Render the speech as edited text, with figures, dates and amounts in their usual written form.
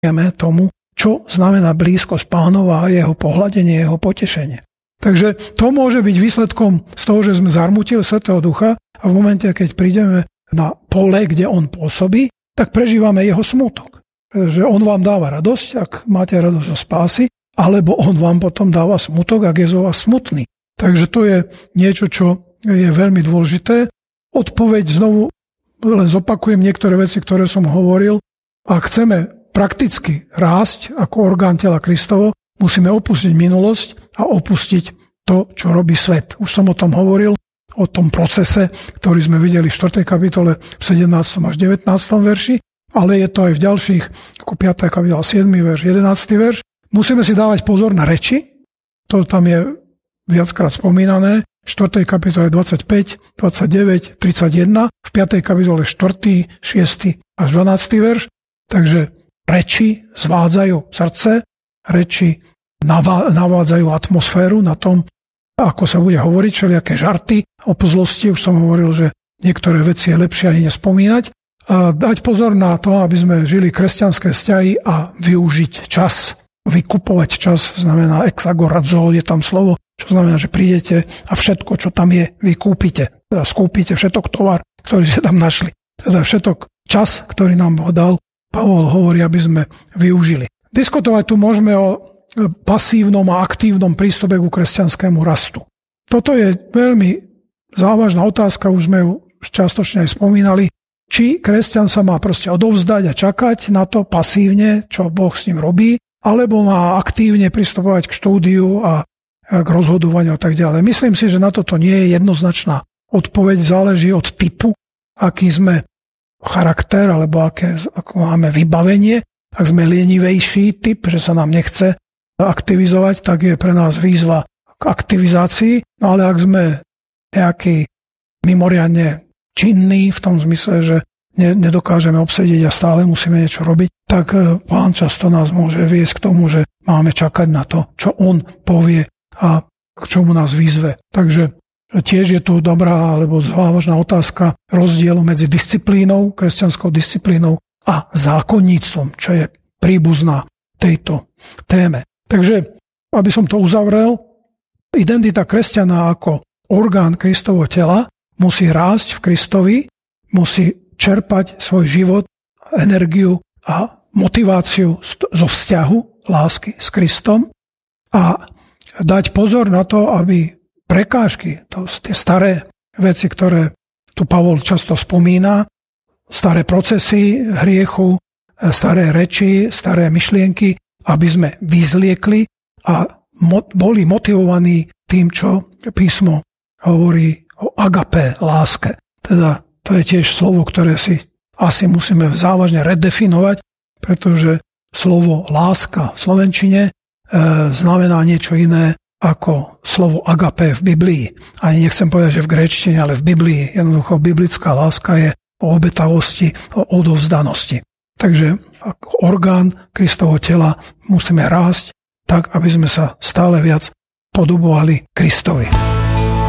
rozumieme tomu, čo znamená blízkosť Pánova a jeho pohľadenie, jeho potešenie. Takže to môže byť výsledkom z toho, že sme zarmútili Svätého Ducha a v momente, keď prídeme na pole, kde on pôsobí, tak prežívame jeho smútok. Pretože on vám dáva radosť, ak máte radosť zo spásy, alebo on vám potom dáva smútok, ak je zo vás smutný. Takže to je niečo, čo je veľmi dôležité. Odpoveď znovu, len zopakujem niektoré veci, ktoré som hovoril. Ak chceme prakticky rásť ako orgán tela Kristovo, musíme opustiť minulosť a opustiť to, čo robí svet. Už som o tom hovoril, o tom procese, ktorý sme videli v 4. kapitole v 17. až 19. verši, ale je to aj v ďalších, ako 5. kapitola 7. verš, 11. verš. Musíme si dávať pozor na reči, to tam je viackrát spomínané, v 4. kapitole 25, 29, 31, v 5. kapitole 4., 6. až 12. verš. Takže reči zvádzajú srdce, reči navádzajú atmosféru na tom, ako sa bude hovoriť, všelijaké žarty o zlosti. Už som hovoril, že niektoré veci je lepšie ani nespomínať. A dať pozor na to, aby sme žili kresťanské vzťahy a využiť čas. Vykupovať čas znamená exagorazo, je tam slovo, čo znamená, že prídete a všetko, čo tam je, vy kúpite. Teda skúpite všetok tovar, ktorý ste tam našli. Teda všetok čas, ktorý nám Boh dal, Pavol hovorí, aby sme využili. Diskutovať tu môžeme o pasívnom a aktívnom prístupe ku kresťanskému rastu. Toto je veľmi závažná otázka, už sme ju čiastočne aj spomínali, či kresťan sa má proste odovzdať a čakať na to pasívne, čo Boh s ním robí, alebo má aktívne pristupovať k štúdiu a k rozhodovaniu a tak ďalej. Myslím si, že na toto nie je jednoznačná odpoveď, záleží od typu, aký sme charakter, alebo ako máme vybavenie. Ak sme lenivejší typ, že sa nám nechce aktivizovať, tak je pre nás výzva k aktivizácii. No ale ak sme nejaký mimoriadne činný v tom zmysle, že nedokážeme obsediť a stále musíme niečo robiť, tak Pán často nás môže viesť k tomu, že máme čakať na to, čo on povie a k čomu nás vyzve. Takže tiež je tu dobrá alebo závažná otázka rozdielu medzi disciplínou, kresťanskou disciplínou a zákonníctvom, čo je príbuzná tejto téme. Takže, aby som to uzavrel, identita kresťana ako orgán Kristovho tela musí rásť v Kristovi, musí čerpať svoj život, energiu a motiváciu zo vzťahu lásky s Kristom a dať pozor na to, aby prekážky, tie staré veci, ktoré tu Pavol často spomína, staré procesy hriechu, staré reči, staré myšlienky, aby sme vyzliekli a boli motivovaní tým, čo písmo hovorí o agape, láske. Teda to je tiež slovo, ktoré si asi musíme závažne redefinovať, pretože slovo láska v slovenčine znamená niečo iné ako slovo agape v Biblii. Ani nechcem povedať, že v gréčtine, ale v Biblii. Jednoducho biblická láska je o obetavosti, o odovzdanosti. Takže ako orgán Kristovho tela musíme rásť tak, aby sme sa stále viac podobovali Kristovi.